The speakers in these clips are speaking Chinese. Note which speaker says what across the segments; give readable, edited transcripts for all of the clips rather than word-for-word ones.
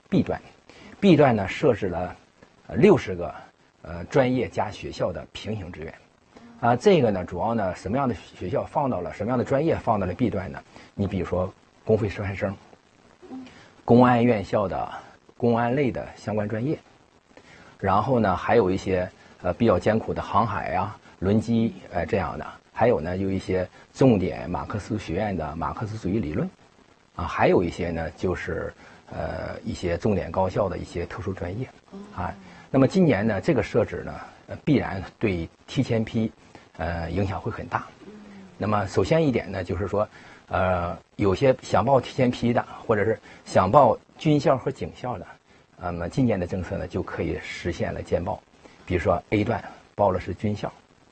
Speaker 1: B 段，B 段呢设置了60个专业加学校的平行志愿。这个呢主要呢什么样的学校放到了什么样的专业放到了 B 段呢？你比如说公费师范生，公安院校的公安类的相关专业，然后呢还有一些比较艰苦的航海呀、轮机这样的，还有呢有一些重点马克思学院的马克思主义理论，还有一些呢就是一些重点高校的一些特殊专业那么今年呢这个设置呢必然对提前批影响会很大。那么首先一点呢就是说有些想报提前批的，或者是想报军校和警校的，那么今年的政策呢就可以实现了兼报。比如说 A 段报的是军校，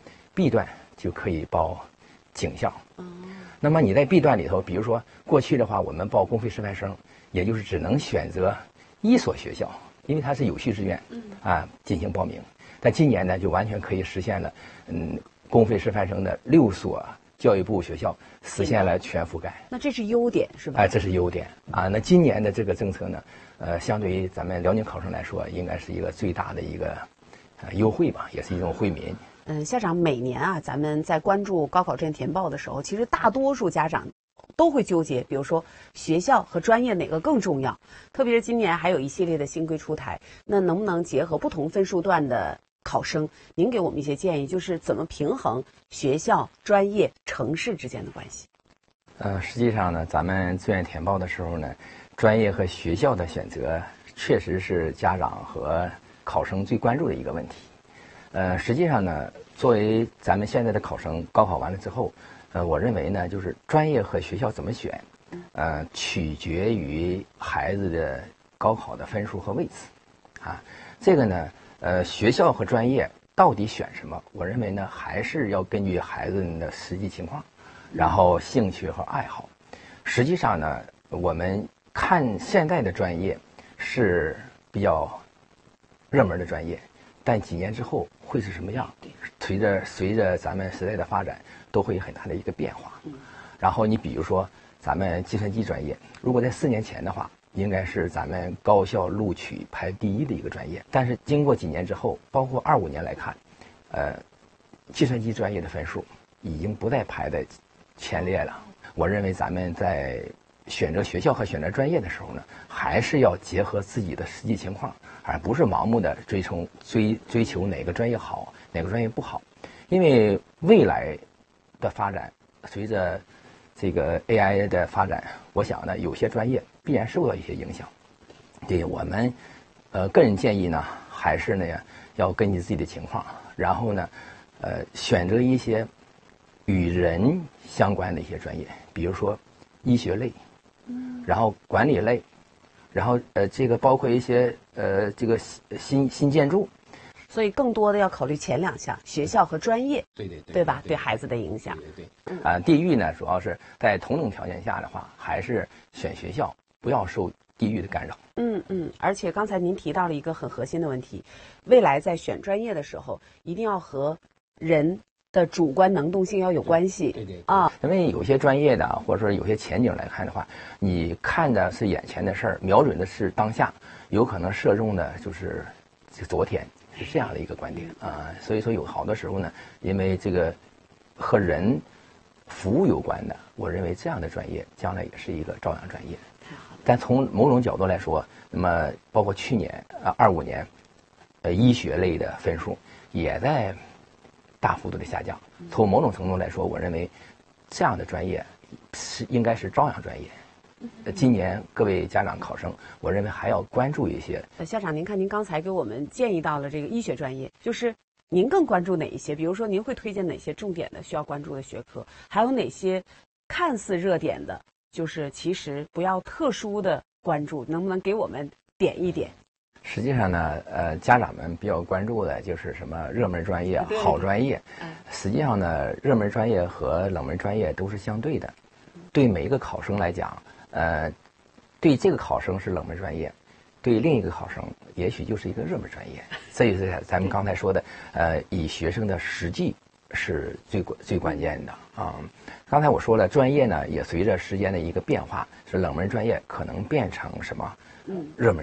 Speaker 1: B 段就可以报警校。那么你在 B 段里头，比如说过去的话我们报公费师范生，也就是只能选择一所学校，因为它是有序志愿进行报名。但今年呢就完全可以实现了公费师范生的6所教育部学校实现了全覆盖。
Speaker 2: 那这是优点是吧？
Speaker 1: 这是优点那今年的这个政策呢相对于咱们辽宁考生来说，应该是一个最大的一个优惠吧，也是一种惠民。
Speaker 2: 校长，每年咱们在关注高考志愿填报的时候，其实大多数家长都会纠结，比如说学校和专业哪个更重要，特别是今年还有一系列的新规出台，那能不能结合不同分数段的考生，您给我们一些建议，就是怎么平衡学校、专业、城市之间的关系？
Speaker 1: 实际上呢，咱们志愿填报的时候呢，专业和学校的选择确实是家长和考生最关注的一个问题。实际上呢，作为咱们现在的考生，高考完了之后，我认为呢，就是专业和学校怎么选，取决于孩子的高考的分数和位置，这个呢，学校和专业到底选什么？我认为呢，还是要根据孩子的实际情况，然后兴趣和爱好。实际上呢，我们看现在的专业是比较热门的专业，但几年之后会是什么样？随着咱们时代的发展，都会有很大的一个变化。然后你比如说咱们计算机专业，如果在4年前的话，应该是咱们高校录取排第1的一个专业。但是经过几年之后，包括25年来看，计算机专业的分数已经不再排在前列了。我认为咱们在选择学校和选择专业的时候呢，还是要结合自己的实际情况，而不是盲目的追求哪个专业好，哪个专业不好。因为未来的发展，随着这个 AI 的发展，我想呢，有些专业必然受到一些影响。对我们，个人建议呢，还是呢要根据自己的情况，然后呢，选择一些与人相关的一些专业，比如说医学类，然后管理类，然后这个包括一些这个新建筑。
Speaker 2: 所以更多的要考虑前2项，学校和专业，对吧？对孩子的影响。
Speaker 1: 地域呢，主要是在同等条件下的话，还是选学校，不要受地域的干扰。
Speaker 2: 而且刚才您提到了一个很核心的问题，未来在选专业的时候，一定要和人的主观能动性要有关系。
Speaker 1: 因为有些专业的或者说有些前景来看的话，你看的是眼前的事儿，瞄准的是当下，有可能射中的就是昨天。是这样的一个观点所以说有好多时候呢，因为这个和人服务有关的，我认为这样的专业将来也是一个朝阳专业。但从某种角度来说，那么包括去年25年，医学类的分数也在大幅度的下降。从某种程度来说，我认为这样的专业应该是朝阳专业。今年各位家长考生，我认为还要关注一些。
Speaker 2: 校长，您看您刚才给我们建议到了这个医学专业，就是您更关注哪一些？比如说您会推荐哪些重点的需要关注的学科？还有哪些看似热点的，就是其实不要特殊的关注，能不能给我们点一点？
Speaker 1: 实际上呢，家长们比较关注的就是什么热门专业、好专业。实际上呢，热门专业和冷门专业都是相对的。对每一个考生来讲，对这个考生是冷门专业，对另一个考生也许就是一个热门专业。这就是咱们刚才说的，以学生的实际是最关键的刚才我说了，专业呢也随着时间的一个变化，是冷门专业可能变成什么热门